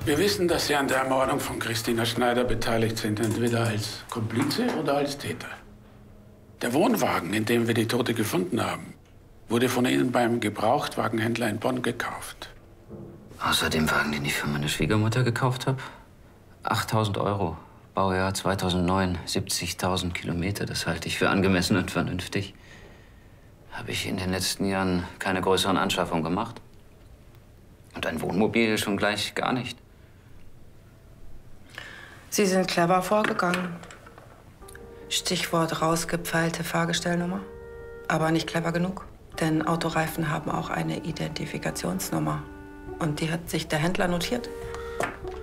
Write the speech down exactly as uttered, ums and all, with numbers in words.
Wir wissen, dass Sie an der Ermordung von Christina Schneider beteiligt sind, entweder als Komplize oder als Täter. Der Wohnwagen, in dem wir die Tote gefunden haben, wurde von Ihnen beim Gebrauchtwagenhändler in Bonn gekauft. Außer dem Wagen, den ich für meine Schwiegermutter gekauft habe. achttausend Euro. Baujahr zweitausendneun. siebzigtausend Kilometer. Das halte ich für angemessen und vernünftig. Habe ich in den letzten Jahren keine größeren Anschaffungen gemacht. Und ein Wohnmobil schon gleich gar nicht. Sie sind clever vorgegangen. Stichwort rausgepfeilte Fahrgestellnummer. Aber nicht clever genug. Denn Autoreifen haben auch eine Identifikationsnummer. Und die hat sich der Händler notiert.